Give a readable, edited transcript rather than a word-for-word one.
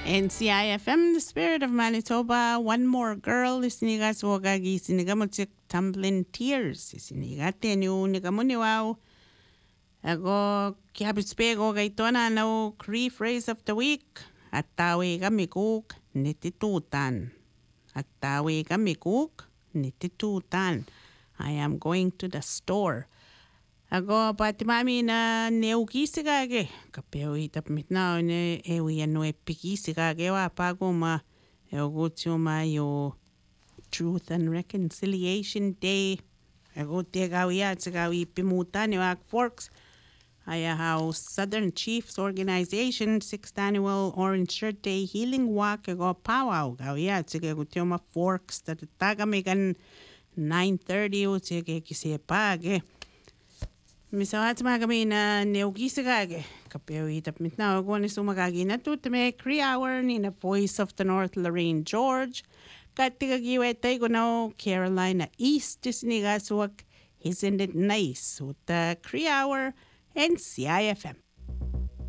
NCIFM, the spirit of Manitoba. One more girl. Isiniga swagagi sinigamutsik tumbling tears. Isinigate niu nigamuniwao. Ago kiabispego gaitona no Cree phrase of the week. Atawi gamikuk nititutan. Atawi gamikuk nititutan. I am going to the store. Ago patimami na neukisigage kapeo itap mitnao ne ewi no epikisigage wa pagoma eogutiuma yo Truth and Reconciliation Day. Ago tegawia tsigawi pimutani wa Forks. Aya how Southern Chiefs Organization 6th Annual Orange Shirt Day Healing Walk ago powwow gawia tsigagutiuma Forks tatagamigan 9:30 utsige kisepage. Misawat magami na neugisagage. Kapeo itap mitna agwani sumagagi na tutme Cree Hour ni na Voice of the North Lorraine George. Katigagiwe tayo no Carolina East isnigaswak. Isn't it nice? With the Cree Hour and CIFM.